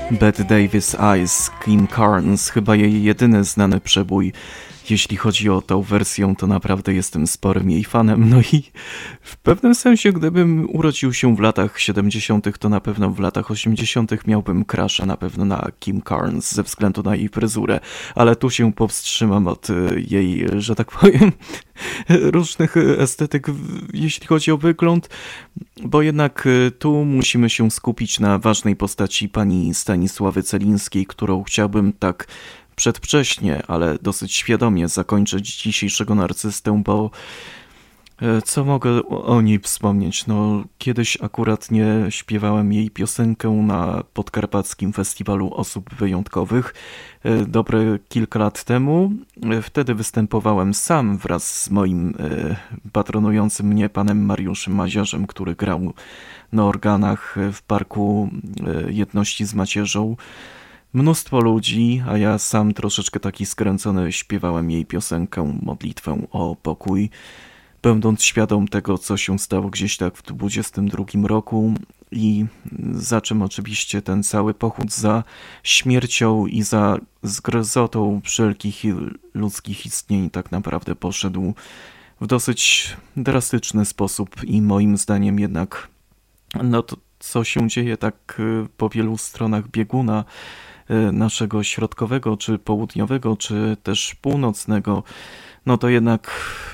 Bette Davis Eyes, Kim Carnes, chyba jej jedyny znany przebój. Jeśli chodzi o tą wersję, to naprawdę jestem sporym jej fanem. No i w pewnym sensie, gdybym urodził się w latach 70., to na pewno w latach 80. miałbym crusha na pewno na Kim Carnes ze względu na jej fryzurę. Ale tu się powstrzymam od jej, że tak powiem, różnych estetyk, jeśli chodzi o wygląd, bo jednak tu musimy się skupić na ważnej postaci pani Stanisławy Celińskiej, którą chciałbym tak przedwcześnie, ale dosyć świadomie zakończyć dzisiejszego narcystę, bo co mogę o niej wspomnieć? No, kiedyś akurat nie śpiewałem jej piosenkę na Podkarpackim Festiwalu Osób Wyjątkowych. Dobre kilka lat temu. Wtedy występowałem sam wraz z moim patronującym mnie panem Mariuszem Maziarzem, który grał na organach w Parku Jedności z Macierzą. Mnóstwo ludzi, a ja sam troszeczkę taki skręcony śpiewałem jej piosenkę, modlitwę o pokój, będąc świadom tego, co się stało gdzieś tak w 22 roku i za czym oczywiście ten cały pochód za śmiercią i za zgryzotą wszelkich ludzkich istnień tak naprawdę poszedł w dosyć drastyczny sposób i moim zdaniem jednak no to, co się dzieje tak po wielu stronach bieguna naszego środkowego, czy południowego, czy też północnego, no to jednak